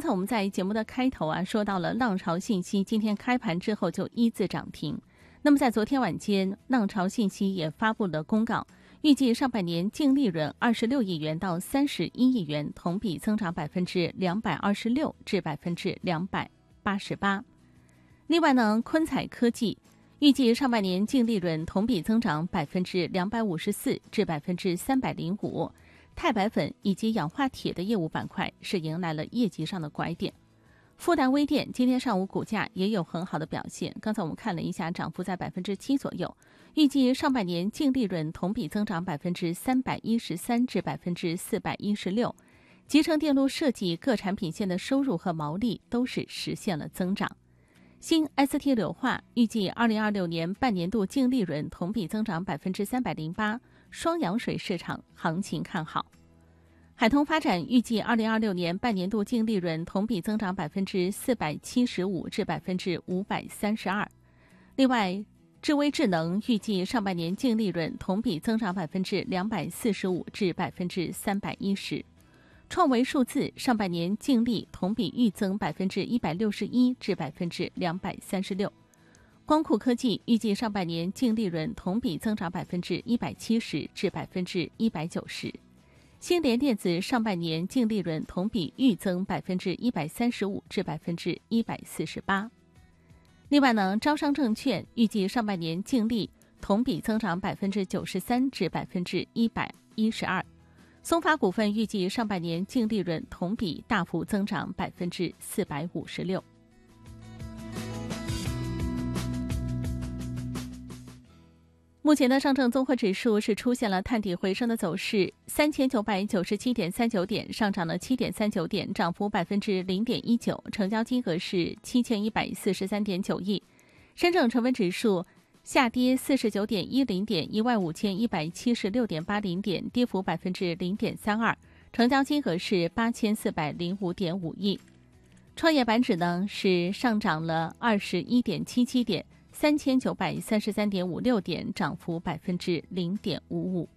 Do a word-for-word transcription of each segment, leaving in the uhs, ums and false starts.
才我们在节目的开头啊，说到了浪潮信息今天开盘之后就一字涨停。那么在昨天晚间，浪潮信息也发布了公告，预计上半年净利润二十六亿元到三十一亿元，同比增长百分之两百二十六至百分之两百八十八。另外呢，昆彩科技预计上半年净利润同比增长百分之两百五十四至百分之三百零五。钛白粉以及氧化铁的业务板块是迎来了业绩上的拐点。复旦微电今天上午股价也有很好的表现，刚才我们看了一下，涨幅在百分之七左右。预计上半年净利润同比增长百分之三百一十三至百分之四百一十六。集成电路设计各产品线的收入和毛利都是实现了增长。新 S T 硫化预计二零二六年半年度净利润同比增长百分之三百零八。双氧水市场行情看好。海通发展预计二零二六年半年度净利润同比增长百分之四百七十五至百分之五百三十二。另外，智微智能预计上半年净利润同比增长百分之两百四十五至百分之三百一十。创维数字上半年净利同比预增百分之一百六十一至百分之两百三十六。光酷科技预计上半年净利润同比增长百分之一百七十至百分之一百九十。新联电子上半年净利润同比预增百分之一百三十五至百分之一百四十八。另外呢，招商证券预计上半年净利同比增长百分之九十三至百分之一百一十二。松发股份预计上半年净利润同比大幅增长百分之四百五十六。目前的上证综合指数是出现了探底回升的走势，三千九百九十七点三九点，上涨了七点三九点，涨幅百分之零点一九，成交金额是七千一百四十三点九亿。深证成分指数下跌四十九点一零点，一万五千一百七十六点八零点，跌幅百分之零点三二，成交金额是八千四百零五点五亿。创业板指呢是上涨了二十一点七七点。三千九百三十三点五六点，涨幅百分之零点五五。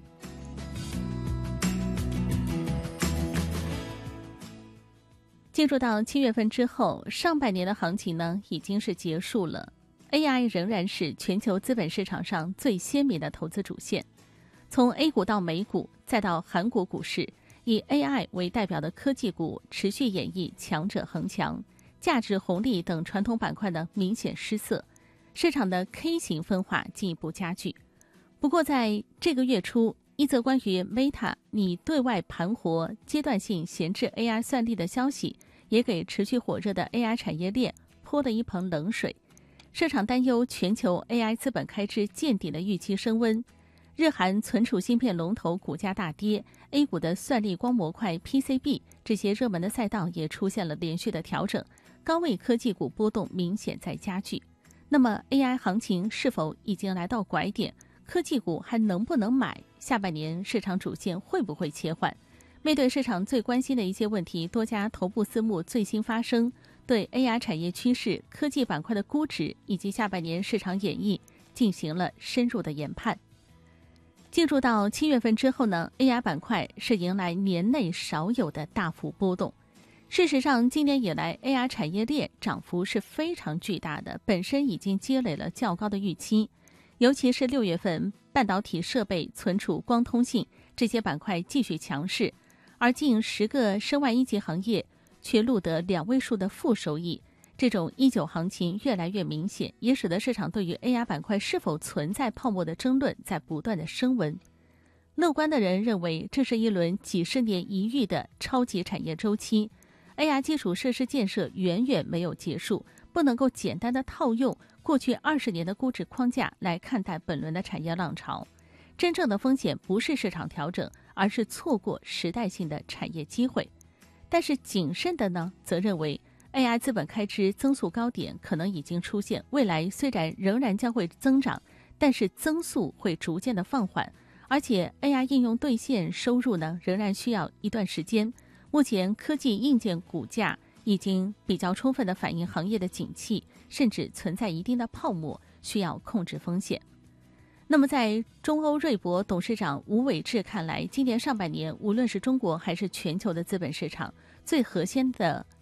进入到七月份之后，上半年的行情呢已经是结束了。A I 仍然是全球资本市场上最鲜明的投资主线。从 A 股到美股，再到韩国股市，以 A I 为代表的科技股持续演绎强者恒强，价值红利等传统板块呢明显失色。市场的 K 型分化进一步加剧。不过在这个月初，一则关于 Meta 拟对外盘活阶段性闲置 A I 算力的消息，也给持续火热的 A I 产业链泼了一盆冷水。市场担忧全球 A I 资本开支见底的预期升温，日韩存储芯片龙头股价大跌， A 股的算力光模块 P C B 这些热门的赛道也出现了连续的调整，高位科技股波动明显在加剧。那么 A I 行情是否已经来到拐点？科技股还能不能买？下半年市场主线会不会切换？面对市场最关心的一些问题，多家头部私募最新发声，对 A I 产业趋势、科技板块的估值以及下半年市场演绎进行了深入的研判。进入到七月份之后呢 ，A I 板块是迎来年内少有的大幅波动。事实上，今年以来 A I 产业链涨幅是非常巨大的，本身已经积累了较高的预期。尤其是六月份，半导体设备、存储、光通信这些板块继续强势，而近十个申万一级行业却录得两位数的负收益。这种一九行情越来越明显，也使得市场对于 A I 板块是否存在泡沫的争论在不断的升温。乐观的人认为，这是一轮几十年一遇的超级产业周期。A I 基础设施建设远远没有结束，不能够简单的套用过去二十年的估值框架来看待本轮的产业浪潮。真正的风险不是市场调整，而是错过时代性的产业机会。但是谨慎的呢，则认为 A I 资本开支增速高点可能已经出现，未来虽然仍然将会增长，但是增速会逐渐的放缓，而且 A I 应用兑现收入呢，仍然需要一段时间。目前科技硬件股价已经比较充分地反映行业的景气，甚至存在一定的泡沫，需要控制风险。那么在中欧瑞博董事长吴伟志看来，今年上半年无论是中国还是全球的资本市场，最核心的